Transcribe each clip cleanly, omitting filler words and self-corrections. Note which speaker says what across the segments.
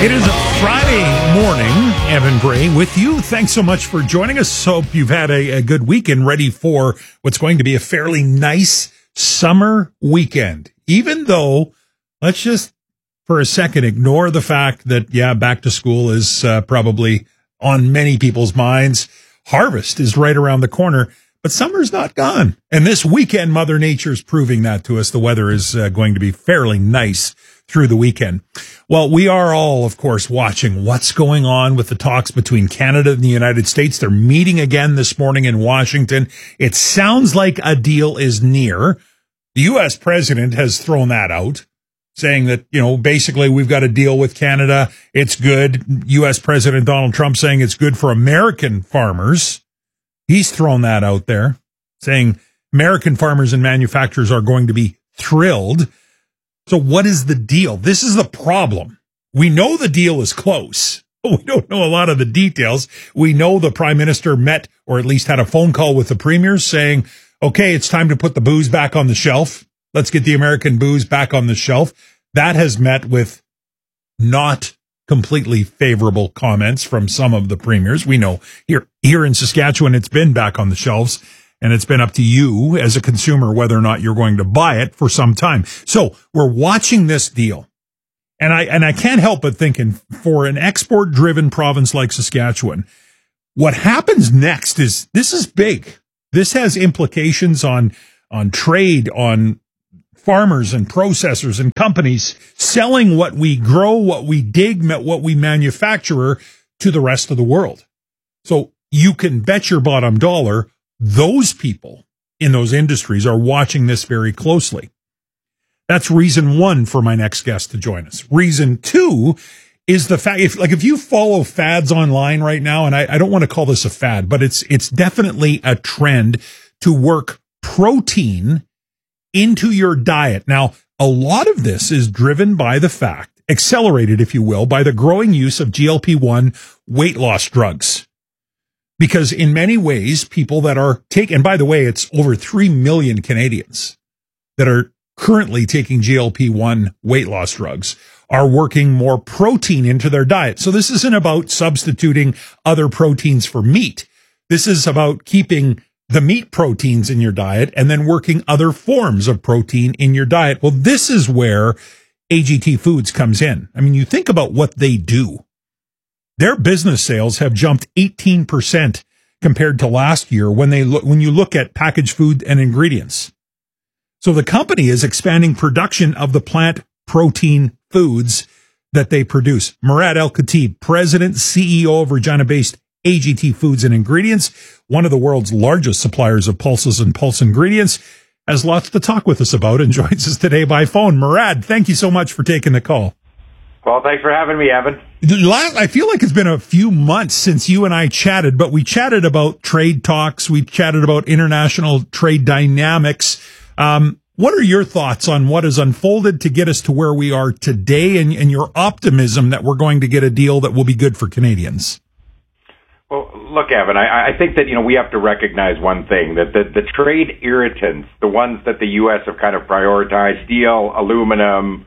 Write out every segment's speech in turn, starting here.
Speaker 1: It is a Friday morning, Evan Bray with you. Thanks so much for joining us. Hope you've had a good weekend, ready for what's going to be a fairly nice summer weekend. Even though, let's just for a second ignore the fact that, back to school is probably on many people's minds. Harvest is right around the corner, but summer's not gone. And this weekend, Mother Nature's proving that to us. The weather is going to be fairly nice through the weekend. Well, we are all, of course, watching what's going on with the talks between Canada and the United States. They're meeting again this morning in Washington. It sounds like a deal is near. The U.S. president has thrown that out, saying that, basically we've got a deal with Canada. It's good. U.S. President Donald Trump saying it's good for American farmers. He's thrown that out there, saying American farmers and manufacturers are going to be thrilled. So what is the deal? This is the problem. We know the deal is close. We don't know a lot of the details. We know the prime minister met, or at least had a phone call with the premiers saying, okay, it's time to put the booze back on the shelf. Let's get the American booze back on the shelf. That has met with not completely favorable comments from some of the premiers. We know here in Saskatchewan, it's been back on the shelves. And it's been up to you as a consumer whether or not you're going to buy it for some time. So we're watching this deal. And I can't help but thinking, for an export-driven province like Saskatchewan, what happens next is, this is big. This has implications on trade, on farmers and processors and companies selling what we grow, what we dig, what we manufacture to the rest of the world. So you can bet your bottom dollar those people in those industries are watching this very closely. That's reason one for my next guest to join us. Reason two is the fact, if you follow fads online right now, and I don't want to call this a fad, but it's definitely a trend to work protein into your diet. Now, a lot of this is driven by the fact, accelerated, if you will, by the growing use of GLP-1 weight loss drugs. Because in many ways, people that are taking, and by the way, it's over 3 million Canadians that are currently taking GLP-1 weight loss drugs, are working more protein into their diet. So this isn't about substituting other proteins for meat. This is about keeping the meat proteins in your diet and then working other forms of protein in your diet. Well, this is where AGT Foods comes in. I mean, you think about what they do. Their business sales have jumped 18% compared to last year when you look at packaged food and ingredients. So the company is expanding production of the plant protein foods that they produce. Murad El-Khatib, president, CEO of Regina-based AGT Foods and Ingredients, one of the world's largest suppliers of pulses and pulse ingredients, has lots to talk with us about and joins us today by phone. Murad, thank you so much for taking the call.
Speaker 2: Well, thanks for having me, Evan.
Speaker 1: I feel like it's been a few months since you and I chatted, but we chatted about trade talks. We chatted about international trade dynamics. What are your thoughts on what has unfolded to get us to where we are today, and your optimism that we're going to get a deal that will be good for Canadians?
Speaker 2: Well, look, Evan, I think that, we have to recognize one thing, that the trade irritants, the ones that the U.S. have kind of prioritized, steel, aluminum,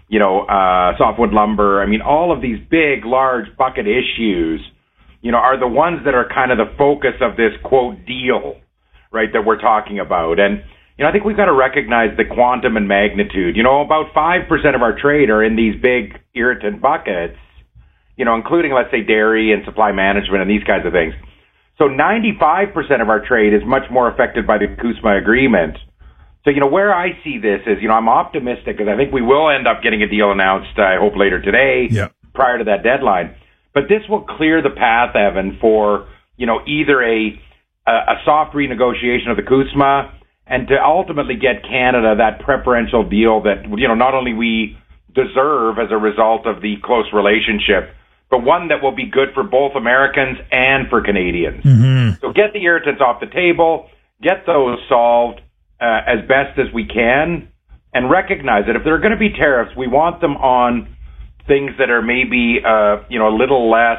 Speaker 2: softwood lumber, all of these big, large bucket issues, are the ones that are kind of the focus of this, quote, deal, right, that we're talking about. And, I think we've got to recognize the quantum and magnitude. About 5% of our trade are in these big irritant buckets, including, let's say, dairy and supply management and these kinds of things. So 95% of our trade is much more affected by the CUSMA agreement. So, where I see this is, I'm optimistic because I think we will end up getting a deal announced, I hope later today, prior to that deadline. But this will clear the path, Evan, for, either a soft renegotiation of the CUSMA and to ultimately get Canada that preferential deal that, not only we deserve as a result of the close relationship, but one that will be good for both Americans and for Canadians. Mm-hmm. So get the irritants off the table, get those solved as best as we can, and recognize that if there are going to be tariffs, we want them on things that are maybe, a little less,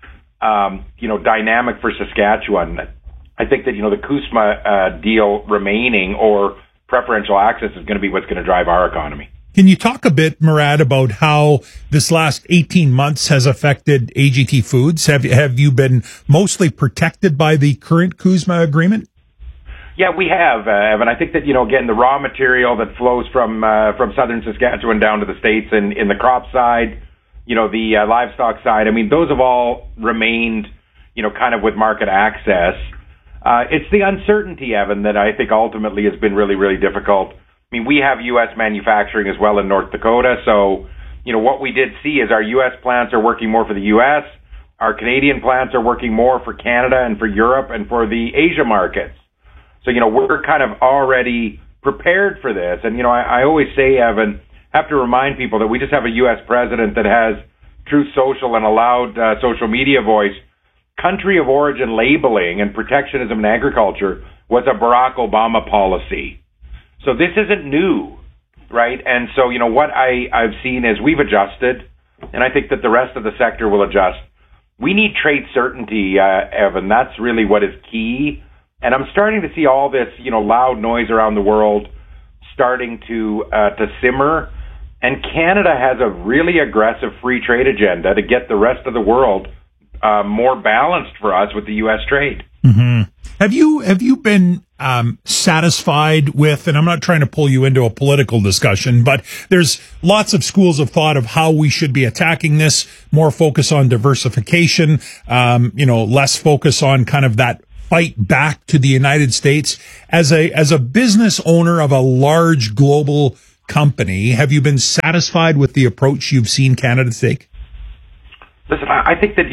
Speaker 2: dynamic for Saskatchewan. I think that, the CUSMA deal remaining or preferential access is going to be what's going to drive our economy.
Speaker 1: Can you talk a bit, Murad, about how this last 18 months has affected AGT Foods? Have you been mostly protected by the current CUSMA agreement?
Speaker 2: Yeah, we have, Evan. I think that, again, the raw material that flows from southern Saskatchewan down to the States in the crop side, the livestock side, I mean, those have all remained, kind of with market access. It's the uncertainty, Evan, that I think ultimately has been really, really difficult. I mean, we have U.S. manufacturing as well in North Dakota, so, what we did see is our U.S. plants are working more for the U.S., our Canadian plants are working more for Canada and for Europe and for the Asia markets. So, we're kind of already prepared for this. And, I always say, Evan, have to remind people that we just have a U.S. president that has true social and allowed social media voice. Country of origin labeling and protectionism in agriculture was a Barack Obama policy. So this isn't new, right? And so, what I've seen is we've adjusted, and I think that the rest of the sector will adjust. We need trade certainty, Evan. That's really what is key. And I'm starting to see all this, loud noise around the world starting to simmer. And Canada has a really aggressive free trade agenda to get the rest of the world more balanced for us with the U.S. trade.
Speaker 1: Mm-hmm. Have you been satisfied with, and I'm not trying to pull you into a political discussion, but there's lots of schools of thought of how we should be attacking this, more focus on diversification, less focus on kind of that fight back to the United States. As a business owner of a large global company, have you been satisfied with the approach you've seen Canada take?
Speaker 2: Listen, I think that,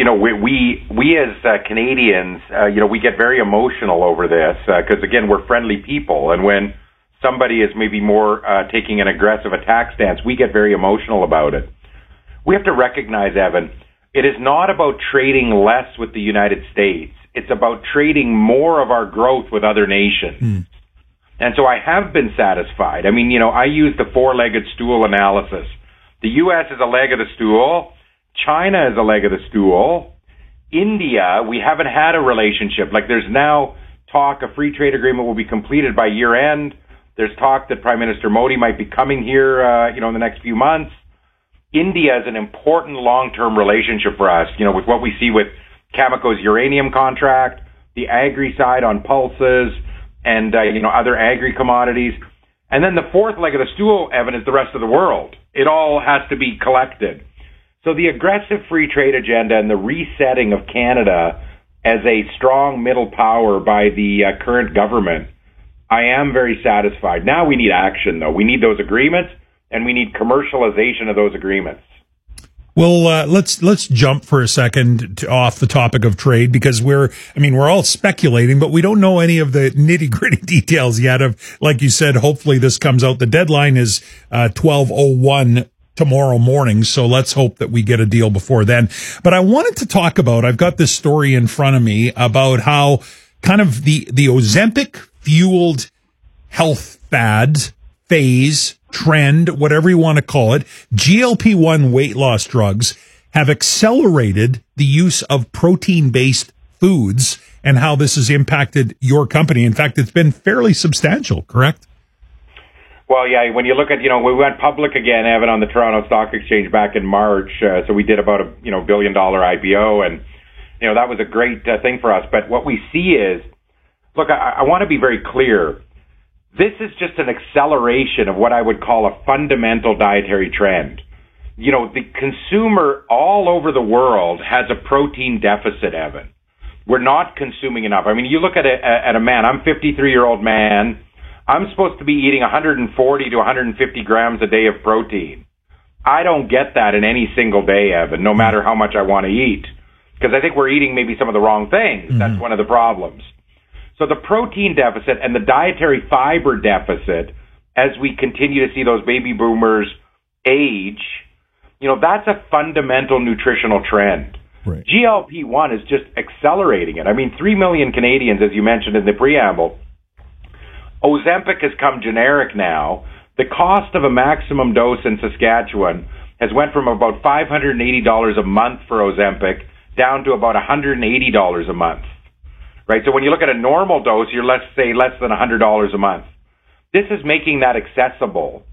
Speaker 2: we as Canadians, we get very emotional over this because, again, we're friendly people. And when somebody is maybe more taking an aggressive attack stance, we get very emotional about it. We have to recognize, Evan, it is not about trading less with the United States. It's about trading more of our growth with other nations. And so I have been satisfied. I mean, I use the four-legged stool analysis. The U.S. is a leg of the stool. China is a leg of the stool. India, we haven't had a relationship. Like, there's now talk a free trade agreement will be completed by year end. There's talk that Prime Minister Modi might be coming here, in the next few months. India is an important long-term relationship for us, with what we see with Cameco's uranium contract, the agri side on pulses, and, other agri commodities. And then the fourth leg of the stool, Evan, is the rest of the world. It all has to be collected. So the aggressive free trade agenda and the resetting of Canada as a strong middle power by the current government, I am very satisfied. Now we need action, though. We need those agreements, and we need commercialization of those agreements.
Speaker 1: Well, let's jump for a second off the topic of trade, because we're all speculating, but we don't know any of the nitty gritty details yet of, like you said, hopefully this comes out. The deadline is 12:01 tomorrow morning, so let's hope that we get a deal before then. But I wanted to talk about, I've got this story in front of me about how kind of the Ozempic fueled health fad, phase, trend, whatever you want to call it, GLP-1 weight loss drugs have accelerated the use of protein-based foods, and how this has impacted your company. In fact, it's been fairly substantial, correct?
Speaker 2: Well, yeah, when you look at, we went public again, Evan, on the Toronto Stock Exchange back in March. So we did about a, $1 billion IPO, and, that was a great thing for us. But what we see is, look, I want to be very clear. This is just an acceleration of what I would call a fundamental dietary trend. The consumer all over the world has a protein deficit, Evan. We're not consuming enough. I mean, you look at a man, I'm a 53-year-old man. I'm supposed to be eating 140 to 150 grams a day of protein. I don't get that in any single day, Evan, no matter how much I want to eat, because I think we're eating maybe some of the wrong things. Mm-hmm. That's one of the problems. So the protein deficit and the dietary fiber deficit, as we continue to see those baby boomers age, that's a fundamental nutritional trend.
Speaker 1: Right.
Speaker 2: GLP-1 is just accelerating it. I mean, 3 million Canadians, as you mentioned in the preamble. Ozempic has come generic now. The cost of a maximum dose in Saskatchewan has went from about $580 a month for Ozempic down to about $180 a month. Right? So when you look at a normal dose, you're less than $100 a month. This is making that accessible.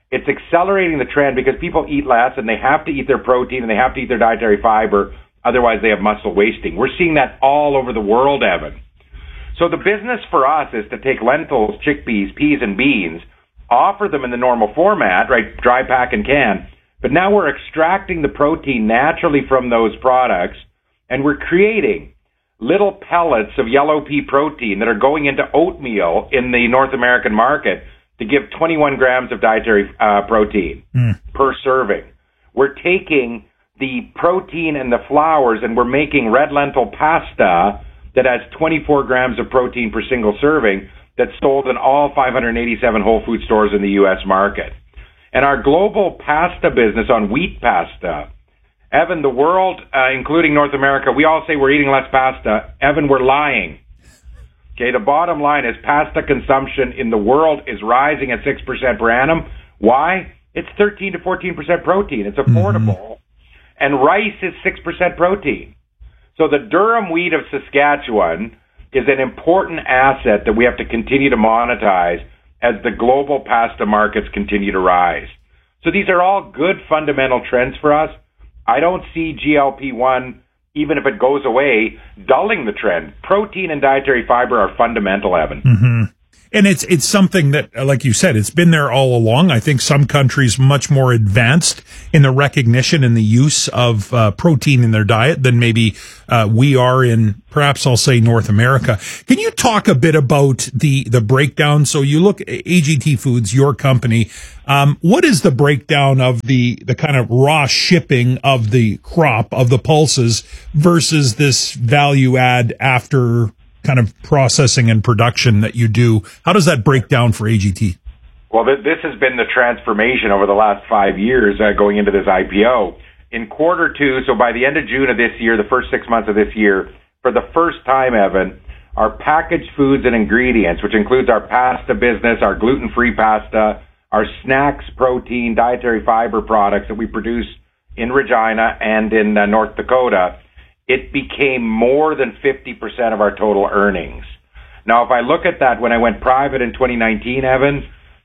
Speaker 2: It's accelerating the trend because people eat less and they have to eat their protein and they have to eat their dietary fiber. Otherwise, they have muscle wasting. We're seeing that all over the world, Evan. So the business for us is to take lentils, chickpeas, peas, and beans, offer them in the normal format, right, dry pack and can, but now we're extracting the protein naturally from those products, and we're creating little pellets of yellow pea protein that are going into oatmeal in the North American market to give 21 grams of dietary protein per serving. We're taking the protein and the flours, and we're making red lentil pasta that has 24 grams of protein per single serving that's sold in all 587 Whole Food stores in the U.S. market. And our global pasta business on wheat pasta, Evan, the world, including North America, we all say we're eating less pasta. Evan, we're lying. Okay, the bottom line is pasta consumption in the world is rising at 6% per annum. Why? It's 13 to 14% protein. It's affordable. And rice is 6% protein. So the durum wheat of Saskatchewan is an important asset that we have to continue to monetize as the global pasta markets continue to rise. So these are all good fundamental trends for us. I don't see GLP-1, even if it goes away, dulling the trend. Protein and dietary fiber are fundamental, Evan.
Speaker 1: And it's something that, like you said, it's been there all along. I think some countries much more advanced in the recognition and the use of protein in their diet than maybe we are in, perhaps I'll say, North America. Can you talk a bit about the breakdown? So you look at AGT Foods, your company. What is the breakdown of the kind of raw shipping of the crop, of the pulses, versus this value add after kind of processing and production that you do? How does that break down for AGT?
Speaker 2: Well, this has been the transformation over the last 5 years going into this IPO. In quarter two, so by the end of June of this year, the first 6 months of this year, for the first time, Evan, our packaged foods and ingredients, which includes our pasta business, our gluten-free pasta, our snacks, protein, dietary fiber products that we produce in Regina and in North Dakota, it became more than 50% of our total earnings. Now, if I look at that, when I went private in 2019, Evan,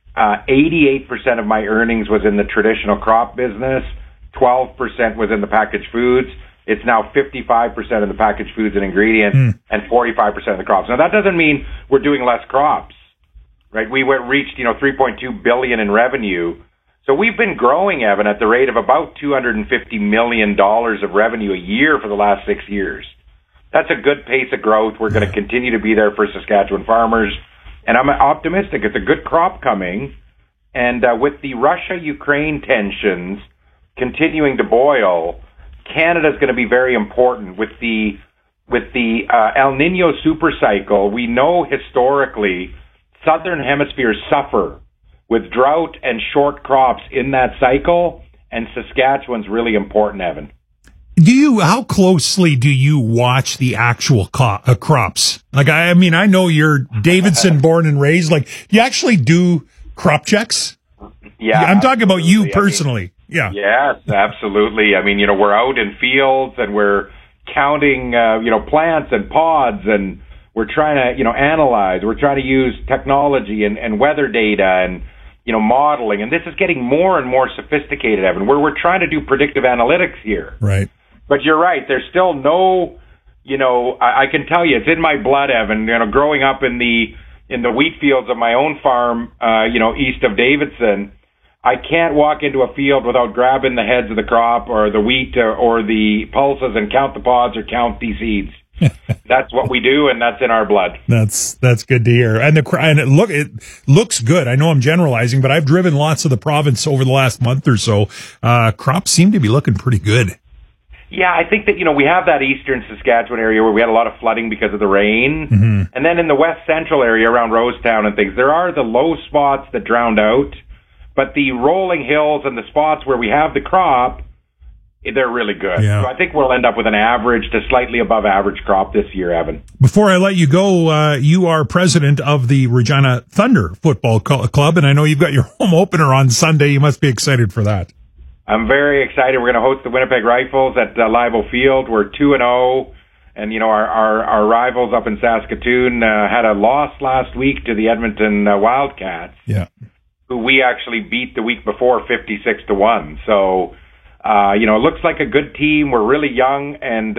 Speaker 2: 88% of my earnings was in the traditional crop business, 12% was in the packaged foods. It's now 55% in the packaged foods and ingredients and 45% of the crops. Now, that doesn't mean we're doing less crops, right? We reached, $3.2 billion in revenue. So we've been growing, Evan, at the rate of about $250 million of revenue a year for the last 6 years. That's a good pace of growth. We're going to continue to be there for Saskatchewan farmers. And I'm optimistic. It's a good crop coming. And with the Russia-Ukraine tensions continuing to boil, Canada's going to be very important. With the El Nino supercycle, we know historically southern hemispheres suffer with drought and short crops in that cycle, and Saskatchewan's really important, Evan.
Speaker 1: How closely do you watch the actual crops? Like, I know you're Davidson born and raised. Like, do you actually do crop checks?
Speaker 2: Yeah.
Speaker 1: I'm talking about you personally. Yeah.
Speaker 2: Yes, absolutely. We're out in fields and we're counting, plants and pods, and we're trying to, analyze. We're trying to use technology and weather data and, modeling. And this is getting more and more sophisticated, Evan, where we're trying to do predictive analytics here.
Speaker 1: Right.
Speaker 2: But you're right. There's still no, I can tell you, it's in my blood, Evan, growing up in the wheat fields of my own farm, east of Davidson. I can't walk into a field without grabbing the heads of the crop or the wheat or the pulses and count the pods or count the seeds. That's what we do, and that's in our blood.
Speaker 1: That's good to hear. And it looks good. I know I'm generalizing, but I've driven lots of the province over the last month or so. Crops seem to be looking pretty good.
Speaker 2: Yeah, I think that, we have that eastern Saskatchewan area where we had a lot of flooding because of the rain.
Speaker 1: Mm-hmm.
Speaker 2: And then in the west central area around Rosetown and things, there are the low spots that drowned out. But the rolling hills and the spots where we have the crop, they're really good.
Speaker 1: Yeah.
Speaker 2: So I think we'll end up with an average to slightly above average crop this year, Evan.
Speaker 1: Before I let you go, you are president of the Regina Thunder Football Club, and I know you've got your home opener on Sunday. You must be excited for that.
Speaker 2: I'm very excited. We're going to host the Winnipeg Rifles at Livo Field. We're 2-0. And, our rivals up in Saskatoon had a loss last week to the Edmonton Wildcats.
Speaker 1: Yeah.
Speaker 2: who we actually beat the week before 56-1. So, it looks like a good team. We're really young, and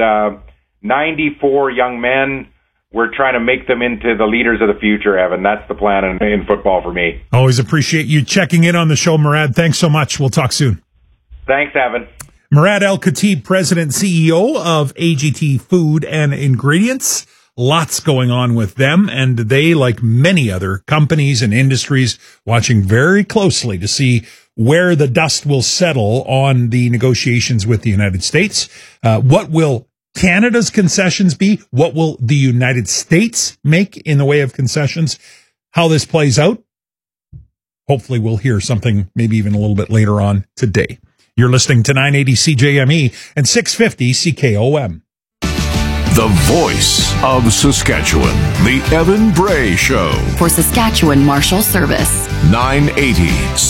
Speaker 2: 94 young men. We're trying to make them into the leaders of the future, Evan. That's the plan in football for me.
Speaker 1: Always appreciate you checking in on the show, Murad. Thanks so much. We'll talk soon.
Speaker 2: Thanks, Evan.
Speaker 1: Murad El-Khatib, President and CEO of AGT Food and Ingredients. Lots going on with them, and they, like many other companies and industries, watching very closely to see where the dust will settle on the negotiations with the United States. What will Canada's concessions be? What will the United States make in the way of concessions? How this plays out? Hopefully we'll hear something maybe even a little bit later on today. You're listening to 980 CJME and 650 CKOM.
Speaker 3: The voice of Saskatchewan, the Evan Bray Show.
Speaker 4: For Saskatchewan Marshal Service.
Speaker 3: 980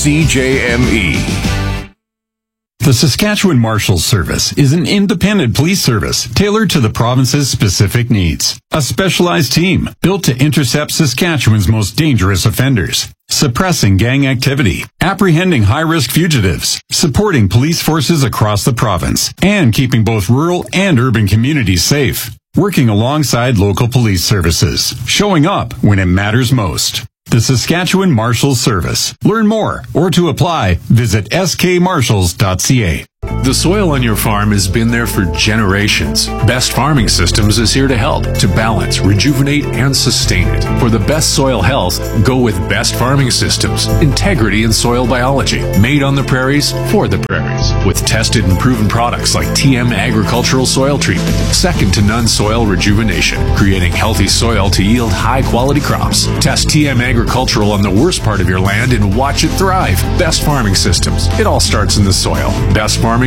Speaker 3: CJME.
Speaker 5: The Saskatchewan Marshals Service is an independent police service tailored to the province's specific needs. A specialized team built to intercept Saskatchewan's most dangerous offenders, suppressing gang activity, apprehending high-risk fugitives, supporting police forces across the province, and keeping both rural and urban communities safe. Working alongside local police services, showing up when it matters most. The Saskatchewan Marshals Service. Learn more or to apply, visit skmarshals.ca.
Speaker 6: The soil on your farm has been there for generations. Best Farming Systems is here to help, to balance, rejuvenate, and sustain it. For the best soil health, go with Best Farming Systems. Integrity in soil biology. Made on the prairies, for the prairies. With tested and proven products like TM Agricultural Soil Treatment. Second to none soil rejuvenation. Creating healthy soil to yield high-quality crops. Test TM Agricultural on the worst part of your land and watch it thrive. Best Farming Systems. It all starts in the soil. bestfarming.ca.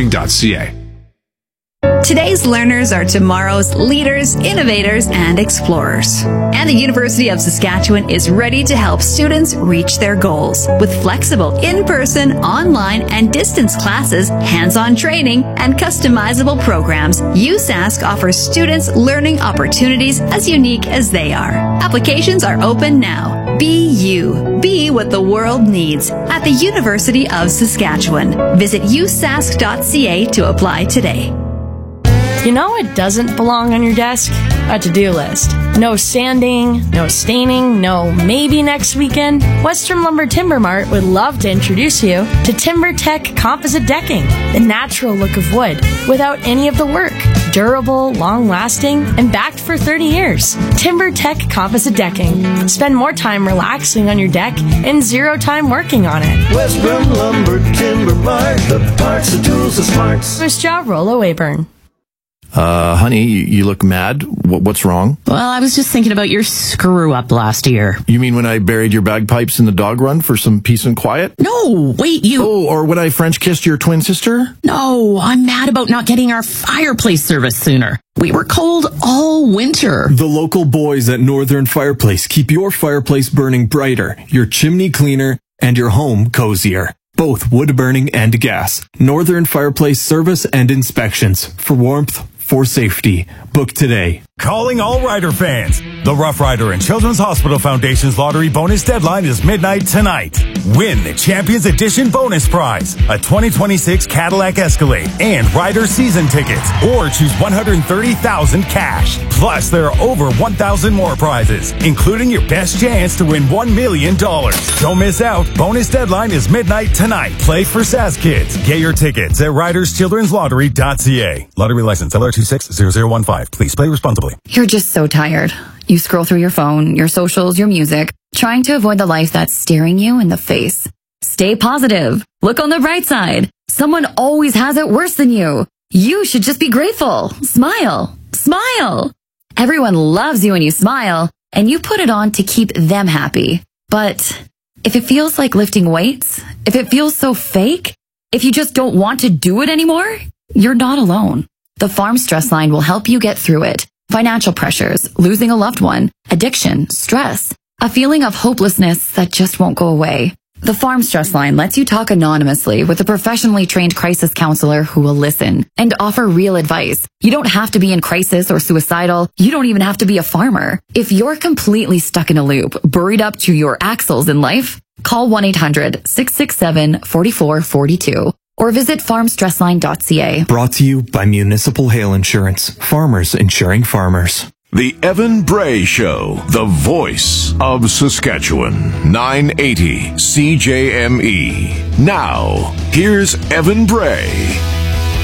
Speaker 7: Today's learners are tomorrow's leaders, innovators, and explorers. And the University of Saskatchewan is ready to help students reach their goals. With flexible in-person, online, and distance classes, hands-on training, and customizable programs, USask offers students learning opportunities as unique as they are. Applications are open now. Be you. Be what the world needs at the University of Saskatchewan. Visit usask.ca to apply today.
Speaker 8: You know what doesn't belong on your desk? A to-do list. No sanding, no staining, no maybe next weekend. Western Lumber Timber Mart would love to introduce you to TimberTech Composite Decking, the natural look of wood without any of the work. Durable, long-lasting, and backed for 30 years. TimberTech Composite Decking. Spend more time relaxing on your deck and zero time working on it.
Speaker 9: Western Lumber Timber Mart, the parts, the tools, the smarts.
Speaker 8: First job, Rollo Weyburn.
Speaker 10: Honey, you look mad. What's wrong?
Speaker 4: Well, I was just thinking about your screw-up last year.
Speaker 10: You mean when I buried your bagpipes in the dog run for some peace and quiet?
Speaker 4: No, wait, you...
Speaker 10: Oh, or when I French kissed your twin sister?
Speaker 4: No, I'm mad about not getting our fireplace service sooner. We were cold all winter.
Speaker 11: The local boys at Northern Fireplace keep your fireplace burning brighter, your chimney cleaner, and your home cozier. Both wood burning and gas. Northern Fireplace service and inspections. For warmth, for safety. Book today.
Speaker 12: Calling all Rider fans. The Rough Rider and Children's Hospital Foundation's lottery bonus deadline is midnight tonight. Win the Champions Edition bonus prize, a 2026 Cadillac Escalade and Rider season tickets, or choose $130,000 cash. Plus, there are over 1,000 more prizes, including your best chance to win $1 million. Don't miss out. Bonus deadline is midnight tonight. Play for SAS Kids. Get your tickets at riderschildrenslottery.ca. Lottery license LR260015. Please play responsibly.
Speaker 13: You're just so tired. You scroll through your phone, your socials, your music, trying to avoid the life that's staring you in the face. Stay positive. Look on the bright side. Someone always has it worse than you. You should just be grateful. Smile. Smile. Everyone loves you when you smile, and you put it on to keep them happy. But if it feels like lifting weights, if it feels so fake, if you just don't want to do it anymore, you're not alone. The Farm Stress Line will help you get through it. Financial pressures, losing a loved one, addiction, stress, a feeling of hopelessness that just won't go away. The Farm Stress Line lets you talk anonymously with a professionally trained crisis counselor who will listen and offer real advice. You don't have to be in crisis or suicidal. You don't even have to be a farmer. If you're completely stuck in a loop, buried up to your axles in life, Call 1-800-667-4442 or visit farmstressline.ca.
Speaker 11: Brought to you by Municipal Hail Insurance. Farmers insuring farmers.
Speaker 3: The Evan Bray Show, the voice of Saskatchewan. 980 CJME. Now, here's Evan Bray.